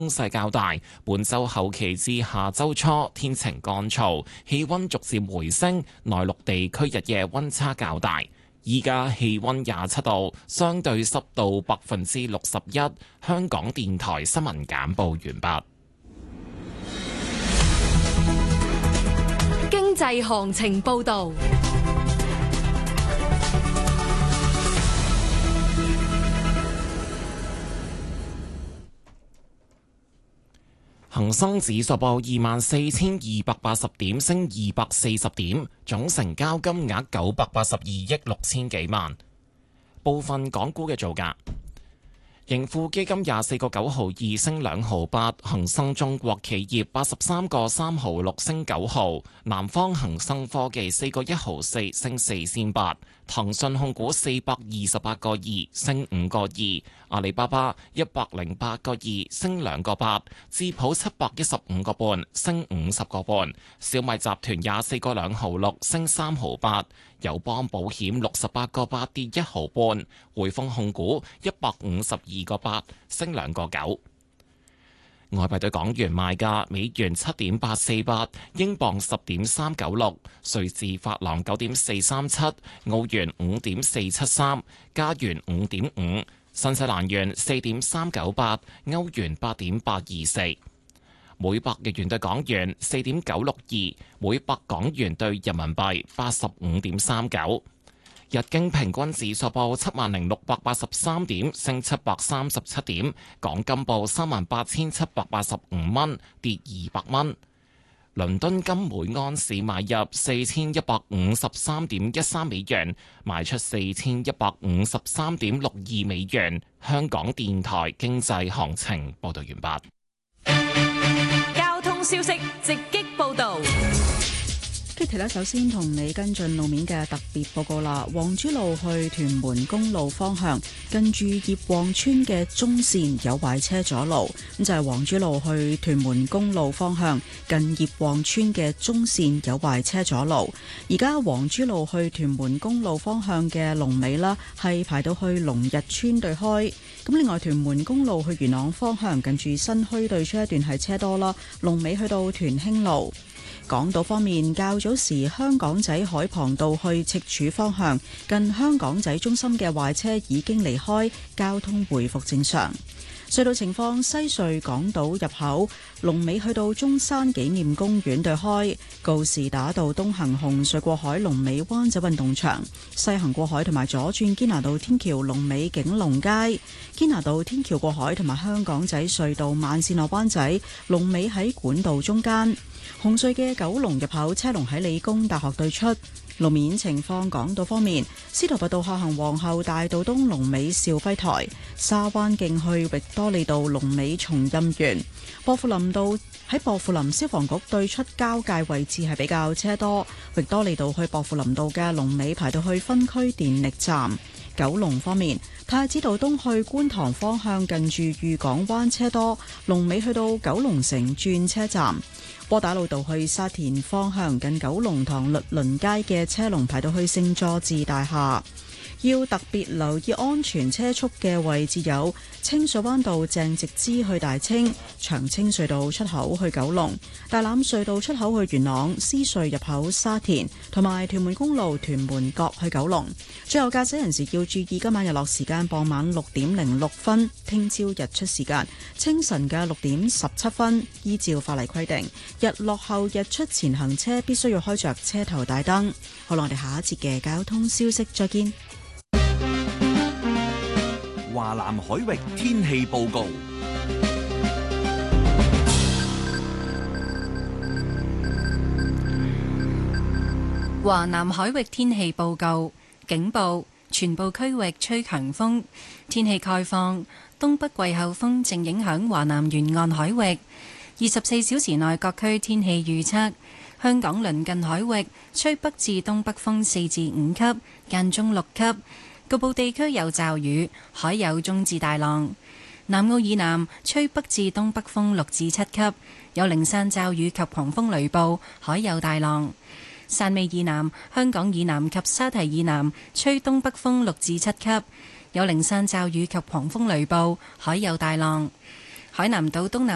風勢較大，本週後期至下週初天晴乾燥，氣溫逐漸回升，內陸地區日夜溫差較大。依家氣溫27度，相對濕度61%。香港電台新聞簡報完畢。 經濟行情報道。 恒生指數報24,280點，升240點，總成交金額982億6千幾萬。部分港股嘅造價：盈富基金24個9毫2升2毫8，恒生中國企業83個3毫6升9毫，南方恒生科技4個1毫4升4仙8，騰訊控股428個2升5個2，阿里巴巴108個2升2個8，智普715個半升50個半，小米集團24個2毫6升3毫8，友邦保險68個8跌1毫半，匯豐控股152個8升2個9。外幣對港元賣價：美元7.848，英鎊10.396，瑞士法郎9.437，澳元5.473，加元5.5，新西蘭元4.398，歐元8.824。每百日元對港元4.962，每百港元對人民幣85.39。日經平均指數報70,683點，升737點。港金報38,785蚊，跌200蚊。倫敦金每安士買入4153.13美元，賣出4153.62美元。香港電台經濟行情報道完畢。交通消息直擊報道。 Kitty 咧，首先同你跟進路面嘅特別報告啦。黃珠路去屯門公路方向，近住葉旺村嘅中線有壞車阻路，咁就係黃珠路去屯門公路方向，近葉旺村嘅中線有壞車阻路。而家黃珠路去屯門公路方向嘅龍尾啦，係排到去龍日村對開。咁另外屯門公路去元朗方向，近住新墟對出一段係車多啦，龍尾去到屯興路。港島方面，較早時香港仔海傍道去赤柱方向，近香港仔中心嘅壞車已經離開，交通回復正常。隧道情況：西隧港島入口龍尾去到中山紀念公園對開，告士打道東行紅隧過海龍尾灣仔運動場，西行過海同埋左轉堅拿道天橋龍尾景隆街，堅拿道天橋過海同埋香港仔隧道慢線落灣仔龍尾喺管道中間。紅隧嘅九龍入口車龍喺理工大學對出。路面情況：港島方面，司徒拔道下行皇后大道東龍尾兆輝台，沙灣徑去域多利道龍尾松蔭園，薄扶林道喺薄扶林消防局對出交界位置係比較車多，域多利道去薄扶林道嘅龍尾排到去分區電力站。九龍方面，太子道東去觀塘方向近住裕港灣車多，龍尾去到九龍城轉車站。窩打老道去沙田方向近九龍塘律倫街嘅車龍排到去聖佐治大廈。要特別留意安全車速嘅位置有清水灣道鄭直支去大清、長青隧道出口去九龍、大欖隧道出口去元朗、獅隧入口沙田，同埋屯門公路屯門角去九龍。最後駕駛人士要注意今晚日落時間傍晚6:06，聽朝日出時間清晨嘅6:17。依照法例規定，日落後日出前行車必須要開着車頭大燈。好啦，我哋下一節嘅交通消息再見。 華南海域天氣報告。 華南海域天氣報告，警報，全部區域吹強風。天氣概況，東北季候風正影響華南沿岸海域。24小時內各區天氣預測：香港鄰近海域吹北至東北風4至5級，間中6級。局部地區有驟雨，海有中至大浪。南澳以南吹北至東北風6至7級，有零散驟雨及狂風雷暴，海有大浪。汕尾以南、香港以南及沙堤以南吹東北風6至7級，有零散驟雨及狂風雷暴，海有大浪。海南島東南